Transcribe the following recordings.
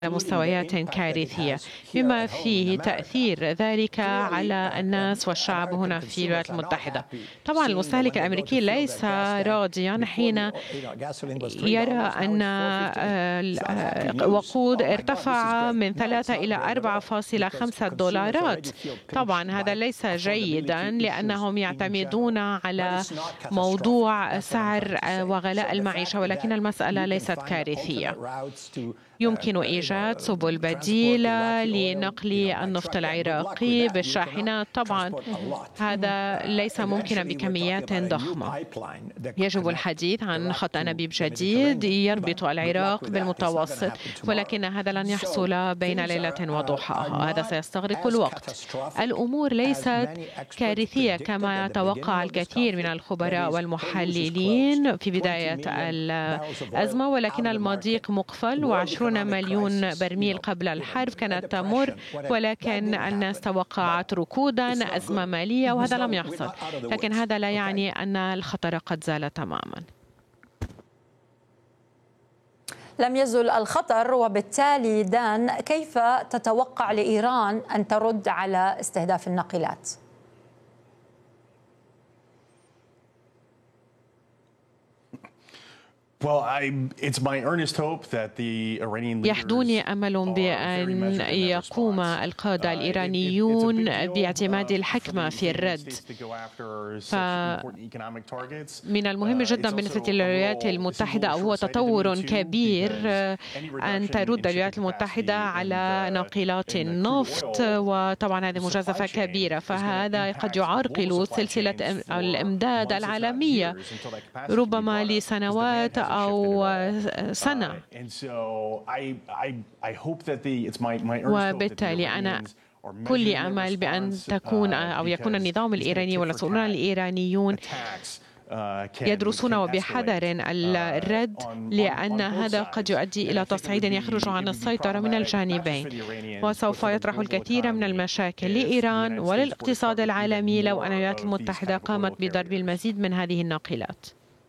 مستويات كارثية، بما فيه تأثير ذلك على الناس والشعب هنا في الولايات المتحدة. طبعا المستهلك الأمريكي ليس راضيا حين يرى أن الوقود ارتفع من 3 إلى 4.5 دولارات. طبعا هذا ليس جيدا لأنهم يعتمدون على موضوع سعر وغلاء المعيشة، ولكن المسألة ليست كارثية. يمكن إيجاد سبل بديلة لنقل النفط العراقي بالشاحنات. طبعا هذا ليس ممكنا بكميات ضخمة. يجب الحديث عن خط أنابيب جديد يربط العراق بالمتوسط، ولكن هذا لن يحصل بين ليلة وضحاها، هذا سيستغرق الوقت. الأمور ليست كارثية كما توقع الكثير من الخبراء والمحللين في بداية الأزمة، ولكن المضيق مقفل، و20 مليون برميل قبل الحرب كانت تمر، ولكن الناس توقعت ركودا، أزمة مالية، وهذا لم يحصل. لكن هذا لا يعني أن الخطر قد زال تماما. لم يزل الخطر، وبالتالي دان كيف تتوقع لإيران أن ترد على استهداف الناقلات؟ يحدوني أمل بأن يقوم القادة الإيرانيون باعتماد الحكمة في الرد. من المهم جدا بالنسبة للولايات المتحدة، أو هو تطور كبير أن ترد الولايات المتحدة على ناقلات النفط، وطبعا هذه مجازفة كبيرة، فهذا قد يعرقل سلسلة الإمداد العالمية ربما لسنوات أو سنة. وبالتالي أنا كل أمل بأن تكون أو يكون النظام الإيراني والمسؤولون الإيرانيون يدرسون وبحذر الرد، لأن هذا قد يؤدي إلى تصعيد يخرج عن السيطرة من الجانبين، وسوف يطرح الكثير من المشاكل لإيران وللاقتصاد العالمي لو أن الولايات المتحدة قامت بضرب المزيد من هذه الناقلات.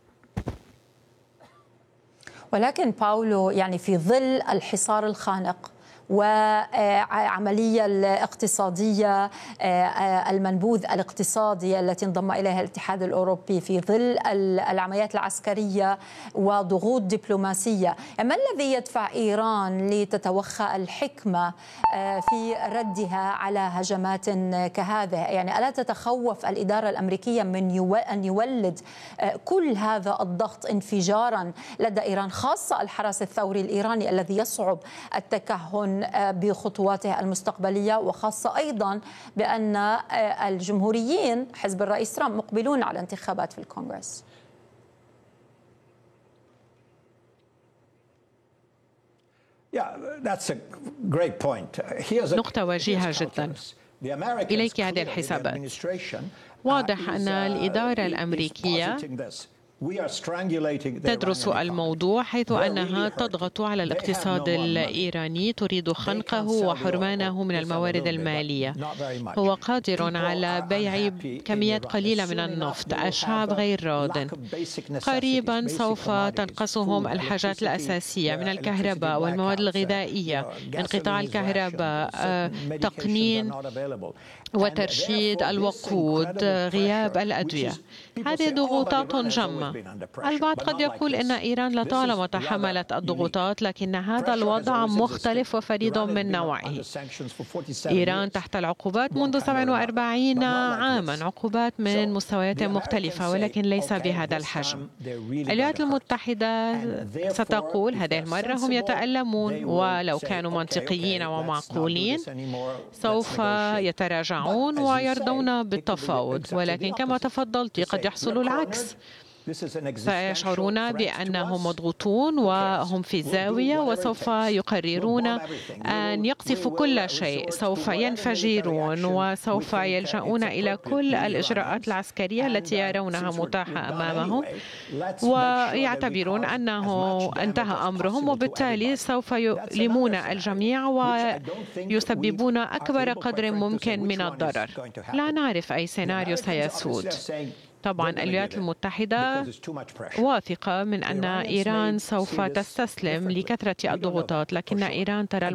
ولكن باولو، يعني في ظل الحصار الخانق والعملية الاقتصادية المنبوذ الاقتصادي التي انضم إليها الاتحاد الأوروبي، في ظل العمليات العسكرية وضغوط دبلوماسية، ما الذي يدفع إيران لتتوخى الحكمة في ردها على هجمات كهذه؟ يعني ألا تتخوف الإدارة الأمريكية من أن يولد كل هذا الضغط انفجارا لدى إيران، خاصة الحرس الثوري الإيراني الذي يصعب التكهن بخطواته المستقبلية، وخاصة أيضا بأن الجمهوريين حزب الرئيس ترامب مقبلون على انتخابات في الكونغرس؟ نقطة وجيهة جدا. إليك هذه الحسابات. واضح أن الإدارة الأمريكية تدرس الموضوع، حيث أنها تضغط على الاقتصاد الإيراني، تريد خنقه وحرمانه من الموارد المالية. هو قادر على بيع كميات قليلة من النفط. الشعب غير راضٍ. قريبا سوف تنقصهم الحاجات الأساسية من الكهرباء والمواد الغذائية، انقطاع الكهرباء، تقنين وترشيد الوقود، غياب الأدوية. هذه ضغوطات جمة. البعض قد يقول إن إيران لطالما تحملت الضغوطات، لكن هذا الوضع مختلف وفريد من نوعه. إيران تحت العقوبات منذ 47 عاما، عقوبات من مستويات مختلفة، ولكن ليس بهذا الحجم. الولايات المتحدة ستقول هذه المرة هم يتألمون، ولو كانوا منطقيين ومعقولين سوف يتراجعون ويرضون بالتفاوض، ولكن كما تفضلت قد يحصل العكس. سيشعرون بأنهم مضغوطون وهم في زاوية، وسوف يقررون أن يقصفوا كل شيء، سوف ينفجرون، وسوف يلجؤون إلى كل الإجراءات العسكرية التي يرونها متاحة أمامهم، ويعتبرون أنه انتهى أمرهم، وبالتالي سوف يؤلمون الجميع ويسببون أكبر قدر ممكن من الضرر. لا نعرف أي سيناريو سيسود. طبعا الولايات المتحدة واثقة من أن إيران سوف تستسلم لكثرة الضغوطات، لكن إيران ترى